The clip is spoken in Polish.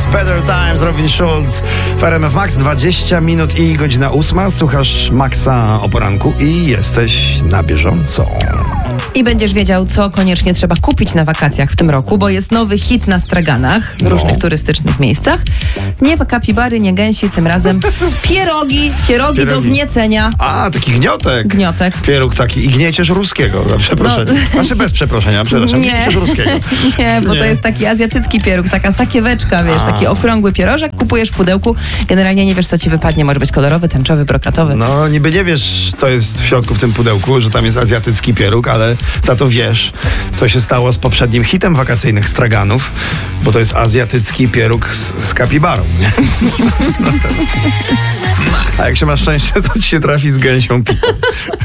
Better Times, Robin Schulz w RMF Max. 20 minut i godzina 8. Słuchasz Maxa o poranku i jesteś na bieżąco. I będziesz wiedział, co koniecznie trzeba kupić na wakacjach w tym roku, bo jest nowy hit na straganach w różnych turystycznych miejscach. Nie kapibary, nie gęsi, tym razem pierogi do gniecenia. A, taki gniotek. Gniotek. Pieróg taki i gnieciesz ruskiego, za przeproszenia. Znaczy bez przeproszenia, przepraszam. Nie. Gnieciesz ruskiego. Nie, bo to jest taki azjatycki pieróg, taka sakieweczka, wiesz, taki okrągły pierożek, kupujesz w pudełku, generalnie nie wiesz, co ci wypadnie, może być kolorowy, tęczowy, brokatowy. No, niby nie wiesz, co jest w środku w tym pudełku, że tam jest azjatycki pieróg, ale za to wiesz, co się stało z poprzednim hitem wakacyjnych straganów, bo to jest azjatycki pieróg z kapibarą. Nie? A jak się masz szczęście, to ci się trafi z gęsią pitą.